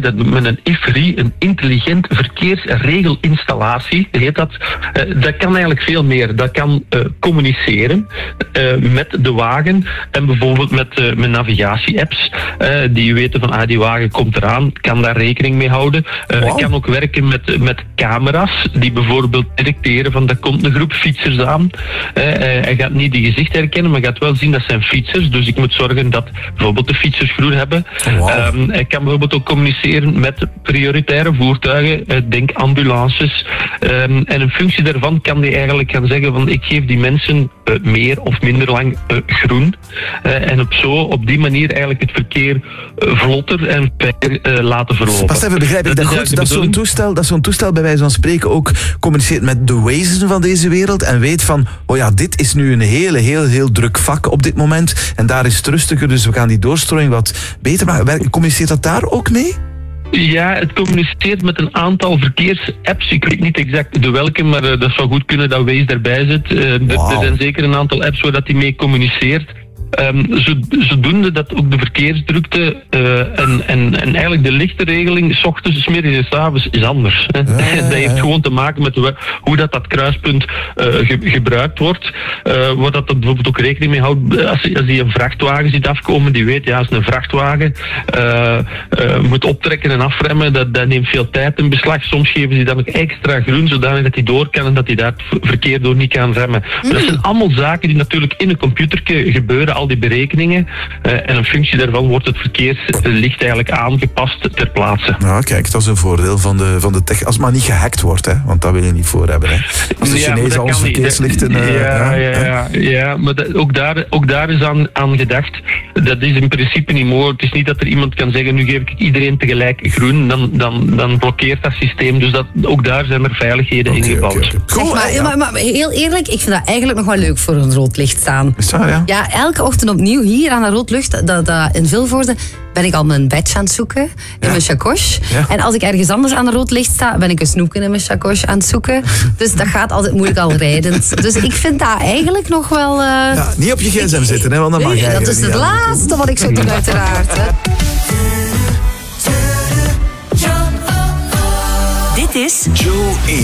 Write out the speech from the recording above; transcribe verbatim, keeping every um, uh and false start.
dat met een I F R I, een intelligent verkeersregelinstallatie, heet dat. Uh, dat kan eigenlijk veel meer. Dat kan uh, communiceren uh, met de wagen en bijvoorbeeld met, uh, met navigatie-apps uh, die weten van ah, die wagen komt eraan, kan daar rekening mee houden. Uh, wow. Kan ook werken met, met camera's die bijvoorbeeld detecteren van er komt een groep fietsers aan. Uh, hij gaat niet die gezicht herkennen, maar gaat wel zien dat zijn fietsers. Dus ik moet zorgen dat bijvoorbeeld de fietsers groen hebben. Wow. Um, hij kan bijvoorbeeld ook communiceren met prioritaire voertuigen, uh, denk ambulances. Um, en in functie daarvan kan hij eigenlijk gaan zeggen van ik geef die mensen uh, meer of minder lang uh, groen. Uh, en op zo, op die manier eigenlijk het verkeer uh, vlotter en verder uh, laten verlopen. Pas even, begrijp ik dat, dat goed? Dat zo'n, toestel, dat zo'n toestel bij wijze van spreken ook communiceert met de Wazen van deze wereld en weet van, oh ja, dit is nu een hele, heel, heel druk vak op dit moment en daar is het rustiger, dus we gaan die doorstroming wat beter maken. Communiceert dat daar ook mee? Ja, het communiceert met een aantal verkeersapps. Ik weet niet exact de welke, maar uh, dat zou goed kunnen dat Waze erbij zit. Uh, wow. Er zijn zeker een aantal apps waar dat die mee communiceert. Um, zodoende dat ook de verkeersdrukte uh, en, en, en eigenlijk de lichte regeling 's ochtends, 's middags en 's avonds is anders. Hè. Ja, ja, ja. Dat heeft gewoon te maken met we, hoe dat, dat kruispunt uh, ge, gebruikt wordt. Uh, waar dat, dat bijvoorbeeld ook rekening mee houdt. Als, als die een vrachtwagen ziet afkomen, die weet, ja, als een vrachtwagen uh, uh, moet optrekken en afremmen, dat, dat neemt veel tijd in beslag. Soms geven ze dan ook extra groen, zodanig dat hij door kan en dat hij daar het verkeer door niet kan remmen. Mm. Dat zijn allemaal zaken die natuurlijk in een computertje gebeuren, al die berekeningen. Uh, en in functie daarvan wordt het verkeerslicht eigenlijk aangepast ter plaatse. Nou, kijk, dat is een voordeel van de, van de tech. Als het maar niet gehackt wordt, hè, want dat wil je niet voor hebben. Hè. Als de ja, Chinezen al onze verkeerslichten... Uh, ja, ja, ja, ja, ja, maar dat, ook, daar, ook daar is aan, aan gedacht. Dat is in principe niet mogelijk. Het is niet dat er iemand kan zeggen, nu geef ik iedereen tegelijk groen, dan, dan, dan blokkeert dat systeem. Dus dat, ook daar zijn er veiligheden okay, ingebouwd. Okay, okay. Zeg maar, ja. maar, maar heel eerlijk, ik vind dat eigenlijk nog wel leuk voor een rood licht staan. Is dat, ja? Ja, elke ochtend opnieuw hier aan een rood licht, dat, dat in Vilvoorde, ben ik al mijn badge aan het zoeken in ja. mijn chacoche. Ja. En als ik ergens anders aan een rood licht sta, ben ik een snoepje in mijn chacoche aan het zoeken. Dus dat gaat altijd moeilijk al rijdend. Dus ik vind dat eigenlijk nog wel... Uh... Ja, niet op je gsm zitten, hè, want dan mag nee, jij dat is het laatste wat ik zou doen, uiteraard. Hè. Dit is Joe